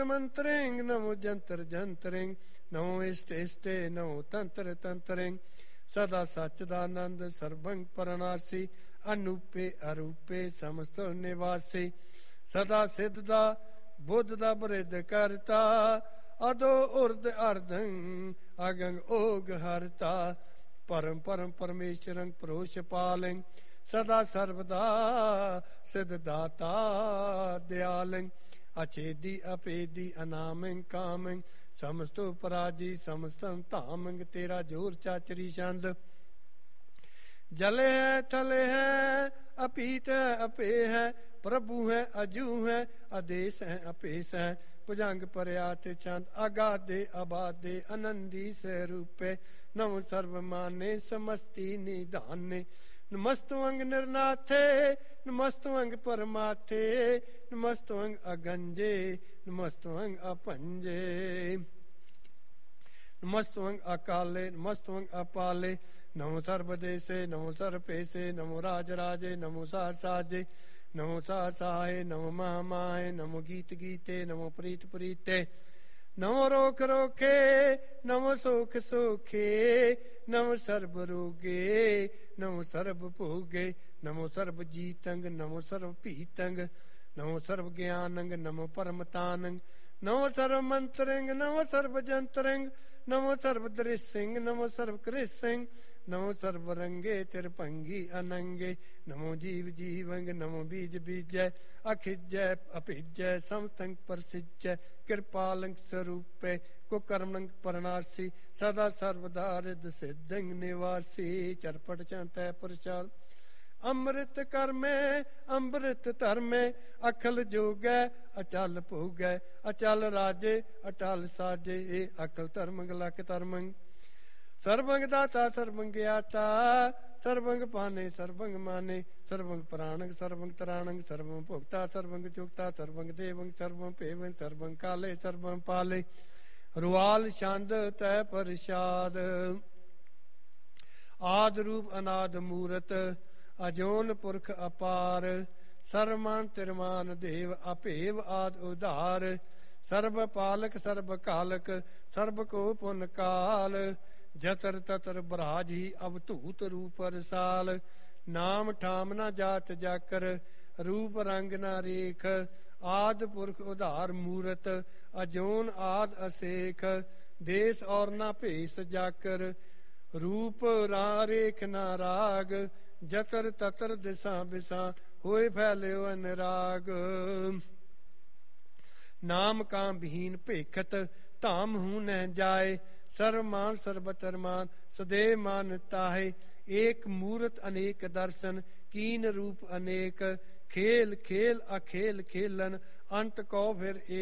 ਮੰਤਰਿੰਗ ਨਮੋ ਜੰਤਰ ਜੰਤਰਿੰਗ ਨਮੋ ਇਸ਼ਟ ਇਸ਼ਟੇ ਨਮੋ ਤੰਤਰ ਤੰਤਰਿੰਗ ਸਦਾ ਸੱਚ ਦਾ ਆਨੰਦ ਸਰਬੰਗ ਪਰਨਾਸੀ ਅਨੂਪੇ ਅਰੂਪੇ ਸਮਸਤ ਨਿਵਾਸੀ ਸਦਾ ਸਿੱਧ ਦਾ ਬੁੱਧ ਦਾ ਬਰਿਧ ਕਰਤਾ ਅਦੋ ਉਰਦ ਅਰਦੰ ਅਗੰਗ ਓਗ ਹਰਤਾ ਪਰਮ ਪਰਮ ਪਰਮੇਸ਼ਰੰ ਪ੍ਰੋਸ਼ ਪਾਲੰ ਸਦਾ ਸਰਬਦਾ ਸਿਧ ਦਾਤਾ ਦਿਆਲੰ ਅਛੇਦੀ ਅਪੇਦੀ ਅਨਾਮੰ ਕਾਮੰ ਸਮਸਤੋ ਪਰਾਜੀ ਸਮਸਤੰ ਧਾਮੰ ਤੇਰਾ ਜੋਰ ਚਾਚਰੀ ਛੰਦ ਜਲੇ ਹੈ ਥਲੇ ਹੈ ਅਪੀਤ ਹੈ ਅਪੇ ਹੈ ਪ੍ਰਭੂ ਹੈ ਅਜੂ ਹੈ ਆਦੇਸ਼ ਹੈ ਅਪੇਸ਼ ਹੈ ਭੁਜੰਗ ਪਰਿਆ ਤੇ ਚੰਦ ਅਗਾਦੇ ਅਬਾਦੇ ਆਨੰਦੀ ਸੇ ਰੂਪੇ ਨਮੋ ਸਰਬ ਮਾਨੇ ਸਮਸਤੀ ਨਿਧਾਨੇ ਨਮਸਤਵੰਗ ਨਿਰਨਾਥੇ ਨਮਸਤਵੰਗ ਪਰਮਾਥੇ ਨਮਸਤਵੰਗ ਅਗੰਜੇ ਨਮਸਤਵੰਗ ਅਪੰਜੇ ਨਮਸਤਵੰਗ ਅਕਾਲੇ ਨਮਸਤਵੰਗ ਅਪਾਲੇ ਨਮੋ ਸਰਬ ਦੇਸੇ ਨਮੋ ਸਰਬ ਪੇਸੇ ਨਮੋ ਰਾਜ ਰਾਜੇ ਨਮੋ ਸਾਜ ਸਾਜੇ ਨਮੋ ਸਾਜ ਸਾਹੇ ਨਮੋ ਮਹਾ ਮਾਹੇ ਨਮੋ ਗੀਤ ਗੀਤੇ ਨਮੋ ਪ੍ਰੀਤ ਪ੍ਰੀਤੇ ਨਮੋ ਰੋਖ ਰੋਖੇ ਨਮੋ ਸੋਖ ਸੋਖੇ ਨਮੋ ਸਰਬ ਰੋਗੇ ਨਮੋ ਸਰਬ ਭੋਗੇ ਨਮੋ ਸਰਬ ਜੀਤੰਗ ਨਮੋ ਸਰਬ ਭੀਤੰਗ ਨਮੋ ਸਰਬ ਗਿਆਨੰਗ ਨਮੋ ਪਰਮਤਾਨੰਗ ਨਮੋ ਸਰਬ ਮੰਤਰਿੰਗ ਨਮੋ ਸਰਬ ਜੰਤਰਿੰਗ ਨਮੋ ਸਰਬ ਦ੍ਰਿਸਿੰਗ ਨਮੋ ਸਰਬ ਕ੍ਰਿਸਿੰਗ ਨਮੋ ਸਰਬ ਰੰਗੇ ਤਿਰਭੰਗੀ ਅਨੰਗੇ ਨਮੋ ਜੀਵ ਜੀਵੰਗ ਨਮੋ ਬੀਜ ਬੀਜੈ ਅਖਿਜੈ ਅਭਿਜੈ ਸਮਤੰਗ ਪ੍ਰਸਿਜੈ ਕਿਰਪਾਲੰਗ ਸਰੂਪੇ ਕੁਕਰਮੰਗ ਪਰਨਾਸੀ ਸਦਾ ਸਰਬਦਾ ਰਿਦ ਸਿद्धੰਗ ਨਿਵਾਸੀ ਚਰਪਟ ਚੰਤੈ ਪ੍ਰਚਾਰ ਅੰਮ੍ਰਿਤ ਕਰਮੇ ਅੰਮ੍ਰਿਤ ਧਰਮੇ ਅਖਲ ਜੋਗੈ ਅਚਲ ਭੋਗੈ ਅਚਲ ਰਾਜੇ ਅਟਲ ਸਾਜੇ ਅਕਲ ਧਰਮੰਗ ਲਖ ਧਰਮੰਗ ਸਰਬੰਗ ਦਾਤਾ ਸਰਬੰਗ ਗਿਆਤਾ ਸਰਬੰਗ ਪਾਨੇ ਸਰਬੰਗ ਮਾਨੇ ਸਰਬੰਗ ਪ੍ਰਾਣੰਗ ਸਰਬੰਗ ਤਰਾਣੰਗ ਸਰਬੰਗ ਭੋਗਤਾ ਸਰਬੰਗ ਚੁਕਤਾ ਸਰਬੰਗ ਦੇਵੰਗ ਸਰਬੰਗ ਭੇਵੰਗ ਸਰਬੰਗ ਕਾਲੇ ਸਰਬੰਗ ਪਾਲੇ ਰੁਆਲ ਛੰਦ ਤੈ ਪ੍ਰਸ਼ਾਦ ਆਦ ਰੂਪ ਅਨਾਦ ਮੂਰਤ ਅਜੋਨ ਪੁਰਖ ਅਪਾਰ ਸਰਮਾਨ ਤਿਰਮਾਨ ਦੇਵ ਅਭੇਵ ਆਦ ਉਧਾਰ ਸਰਬ ਪਾਲਕ ਸਰਬ ਕਾਲਕ ਸਰਬ ਕੋ ਪੁਨ ਕਾਲ ਜਤਰ ਤਤਰ ਬਰਾਜੀ ਅਵਧੂਤ ਰੂਪ ਰਸਾਲ ਨਾਮ ਠਾਮ ਨਾ ਜਾਤ ਜਾਕਰ ਰੂਪ ਰੰਗ ਨਾ ਰੇਖ ਆਦ ਪੁਰਖ ਉਧਾਰ ਮੂਰਤ ਅਜੋਨ ਆਦ ਅਸੇਖ ਦੇਸ ਔਰ ਨਾ ਭੇਸ ਜਾਕਰ ਰੂਪ ਰਾ ਰੇਖ ਨਾ ਰਾਗ ਜਤਰ ਤਤਰ ਦਿਸ਼ਾ ਬਿਸਾ ਹੋਏ ਫੈਲਿਓ ਅਨਰਾਗ ਨਾਮ ਕਾਮ ਵਿਹੀਨ ਭੇਖਤ ਧਾਮ ਹੂੰ ਨਹਿ ਜਾਏ ਸਰਮਾਨ ਸਰਬਤਰਮਾਨ ਸਦੇ ਮਾਨ ਤਾਹੇ ਏਕ ਮੂਰਤ ਅਨੇਕ ਦਰਸ਼ਨ ਕੀਨ ਰੂਪ ਅਨੇਕ ਖੇਲ ਖੇਲ ਅਖੇਲ ਖੇਲਨ ਅੰਤ ਕੋ ਫਿਰ